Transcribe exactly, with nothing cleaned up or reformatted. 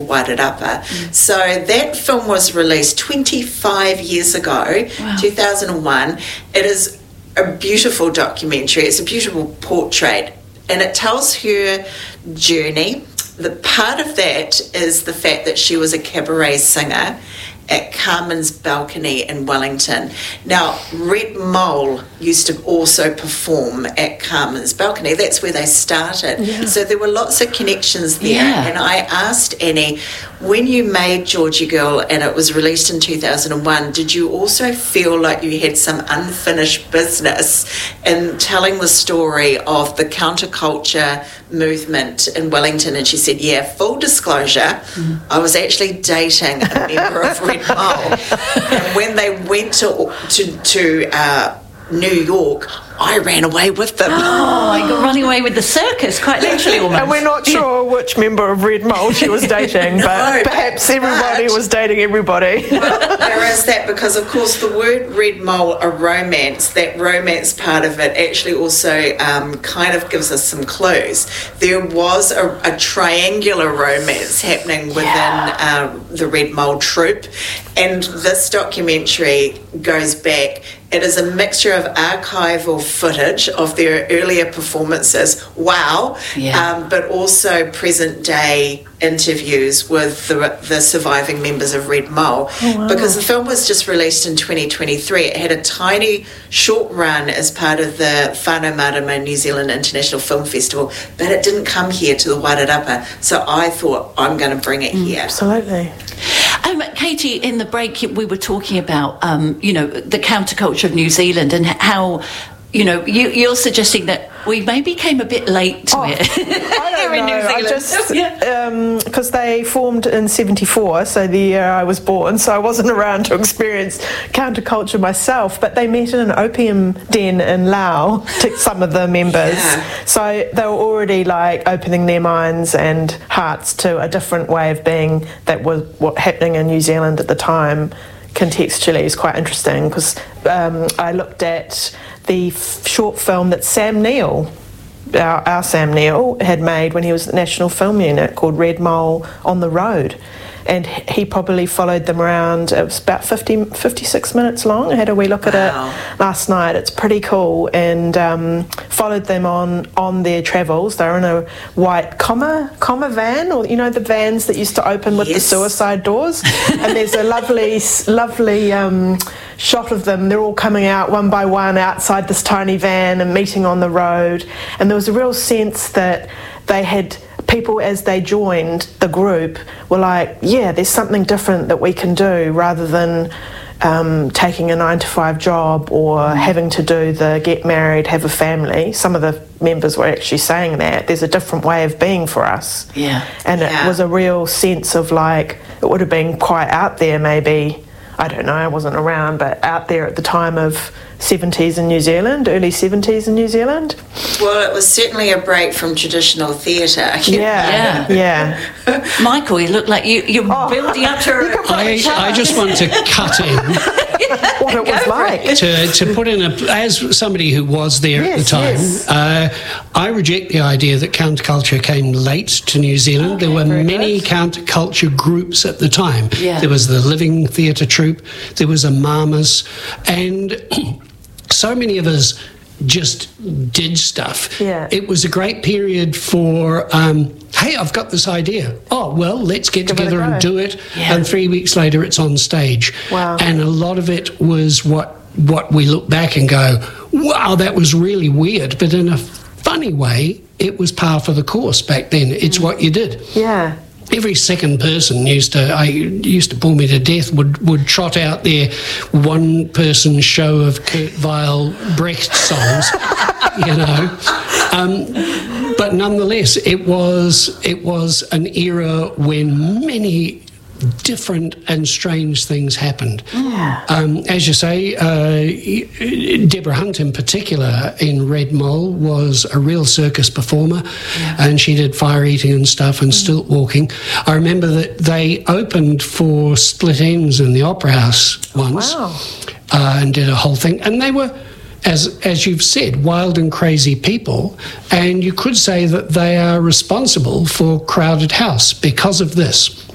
Wairarapa. Mm. So that film was released twenty-five years ago, wow. two thousand one. It is a beautiful documentary. It's a beautiful portrait, and it tells her journey. The part of that is the fact that she was a cabaret singer at Carmen's Balcony in Wellington. Now, Red Mole used to also perform at Carmen's Balcony. That's where they started. Yeah. So there were lots of connections there. Yeah. And I asked Annie, when you made Georgie Girl and it was released in two thousand one, did you also feel like you had some unfinished business in telling the story of the counterculture movement in Wellington? And she said, yeah, full disclosure, mm. I was actually dating a member of Red Mole. And when they went to to, to uh, New York, I ran away with them. Oh, I got running away with the circus, quite literally almost. And we're not sure yeah. which member of Red Mole she was dating, no, but perhaps but, everybody but, was dating everybody. Well, there is that, because, of course, the word Red Mole, a romance, that romance part of it actually also um, kind of gives us some clues. There was a, a triangular romance happening within yeah. uh, the Red Mole troupe, and this documentary goes back. It is a mixture of archival footage of their earlier performances, wow, yeah. um, but also present-day interviews with the, the surviving members of Red Mole. Oh, wow. Because the film was just released in twenty twenty-three. It had a tiny, short run as part of the Whanau Marama New Zealand International Film Festival, but it didn't come here to the Wairarapa, so I thought, I'm going to bring it mm, here. Absolutely. Um, Katie, in the break we were talking about, um, you know, the counterculture of New Zealand and how, you know, you, you're suggesting that we maybe came a bit late to oh, it. I don't in know. New Zealand. I just because um, they formed in seventy-four, so the year I was born, so I wasn't around to experience counterculture myself. But they met in an opium den in Laos, to some of the members. Yeah. So they were already like opening their minds and hearts to a different way of being that was what happening in New Zealand at the time. Contextually is quite interesting because um, I looked at the f- short film that Sam Neill, our, our Sam Neill, had made when he was at the National Film Unit called Red Mole on the Road. And he probably followed them around. It was about fifty, fifty-six minutes long. I had a wee look at wow. it last night. It's pretty cool. And um, followed them on, on their travels. They were in a white comma, comma van, or, you know, the vans that used to open with yes. the suicide doors. And there's a lovely, lovely um, shot of them. They're all coming out one by one outside this tiny van and meeting on the road. And there was a real sense that they had... people, as they joined the group, were like, yeah, there's something different that we can do rather than um, taking a nine to five job or mm. having to do the get married, have a family. Some of the members were actually saying that. There's a different way of being for us. Yeah. And yeah. it was a real sense of like, it would have been quite out there maybe, I don't know, I wasn't around, but out there at the time of seventies in New Zealand, early seventies in New Zealand. Well, it was certainly a break from traditional theatre. Yeah, yeah. yeah. Michael, you look like you, you're oh, building up to... I, I just want to cut in. What it was like. To, to put in a... As somebody who was there yes, at the time, yes. uh, I reject the idea that counterculture came late to New Zealand. Okay, there were many good. counterculture groups at the time. Yeah. There was the Living Theatre Troupe, there was a Mamas, and... so many of us just did stuff. Yeah. It was a great period for, um, hey, I've got this idea. Oh, well, let's get Give together and do it. Yeah. And three weeks later, it's on stage. Wow. And a lot of it was what what we look back and go, wow, that was really weird. But in a funny way, it was par for the course back then. It's mm. what you did. Yeah. Every second person used to, I used to bore me to death, would, would trot out their one-person show of Kurt Weill Brecht songs, you know. Um, but nonetheless, it was it was an era when many different and strange things happened. Yeah. Um, as you say, uh, Deborah Hunt in particular in Red Mole was a real circus performer, yeah. and she did fire eating and stuff and mm. stilt walking. I remember that they opened for Split Ends in the Opera House once, oh, wow. uh, and did a whole thing, and they were, as as you've said, wild and crazy people, and you could say that they are responsible for Crowded House because of this.